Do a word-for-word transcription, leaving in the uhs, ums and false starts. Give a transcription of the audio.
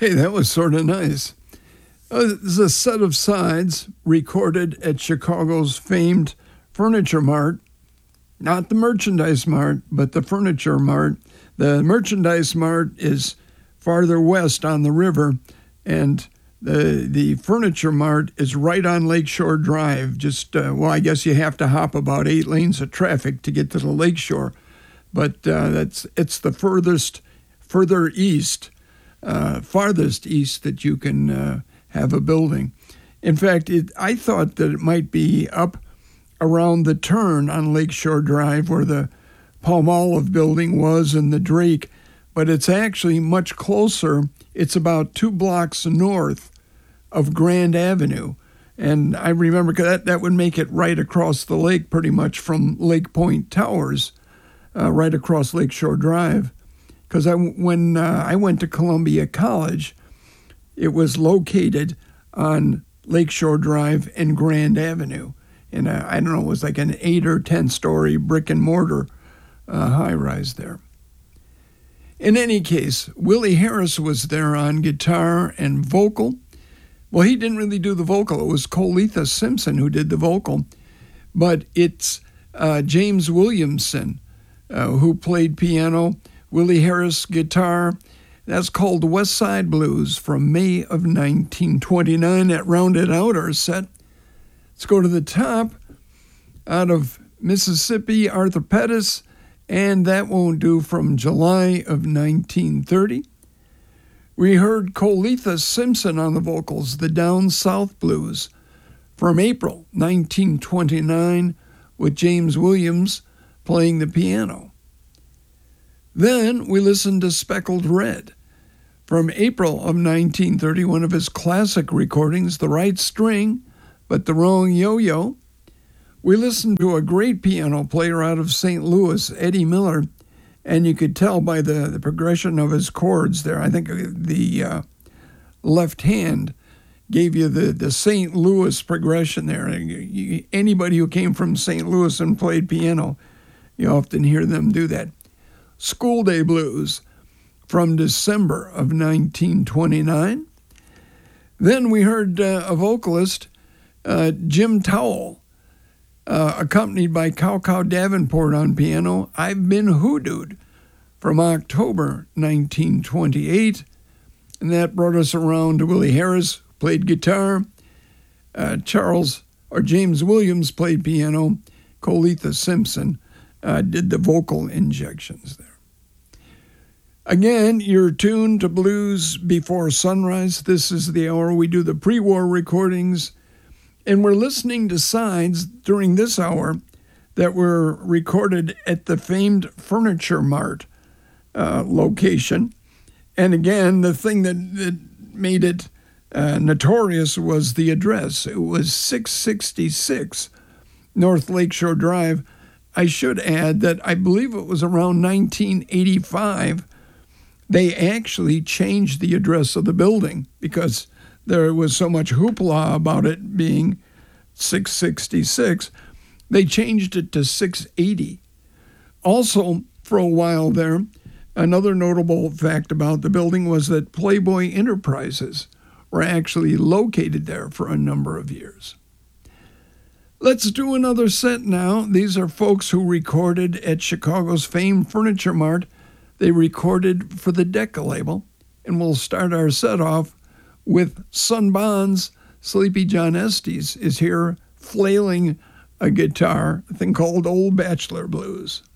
Hey, that was sort of nice. Uh, this is a set of sides recorded at Chicago's famed Furniture Mart. Not the Merchandise Mart, but the Furniture Mart. The Merchandise Mart is farther west on the river, and the the Furniture Mart is right on Lakeshore Drive. Just, uh, well, I guess you have to hop about eight lanes of traffic to get to the lakeshore. But uh, that's it's the furthest, further east, uh, farthest east that you can uh, have a building. In fact, it, I thought that it might be up around the turn on Lakeshore Drive where the Palmolive building was and the Drake, but it's actually much closer. It's about two blocks north of Grand Avenue. And I remember that that would make it right across the lake pretty much from Lake Point Towers, uh, right across Lakeshore Drive. Because I, when uh, I went to Columbia College, it was located on Lakeshore Drive and Grand Avenue. And uh, I don't know, it was like an eight or ten story brick and mortar uh, high rise there. In any case, Willie Harris was there on guitar and vocal. Well, he didn't really do the vocal. It was Coletha Simpson who did the vocal. But it's uh, James Williamson uh, who played piano, Willie Harris guitar. That's called West Side Blues from May of nineteen twenty-nine. That rounded out our set. Let's go to the top. Out of Mississippi, Arthur Pettis, and That Won't Do from July of nineteen thirty. We heard Coletha Simpson on the vocals, the Down South Blues, from April nineteen twenty-nine, with James Williams playing the piano. Then we listened to Speckled Red, from April of nineteen thirty, one of his classic recordings, The Right String, but the Wrong Yo-Yo. We listened to a great piano player out of Saint Louis, Eddie Miller, and you could tell by the, the progression of his chords there. I think the uh, left hand gave you the, the Saint Louis progression there. You, anybody who came from Saint Louis and played piano, you often hear them do that. School Day Blues from December of nineteen twenty-nine. Then we heard uh, a vocalist, uh, Jim Towell, uh, accompanied by Cow Cow Davenport on piano, I've Been Hoodooed, from October nineteen twenty-eight. And that brought us around to Willie Harris, who played guitar. Uh, Charles, or James Williams played piano. Coletha Simpson uh, did the vocal injections there. Again, you're tuned to Blues Before Sunrise. This is the hour we do the pre-war recordings, and we're listening to sides during this hour that were recorded at the famed Furniture Mart uh, location. And again, the thing that, that made it uh, notorious was the address. It was six sixty-six North Lakeshore Drive. I should add that I believe it was around nineteen eighty-five they actually changed the address of the building because there was so much hoopla about it being six sixty-six. They changed it to six eighty. Also, for a while there, another notable fact about the building was that Playboy Enterprises were actually located there for a number of years. Let's do another set now. These are folks who recorded at Chicago's famed Furniture Mart. They recorded for the Decca label, and we'll start our set off with Son Bonds. Sleepy John Estes is here flailing a guitar, a thing called Old Bachelor Blues.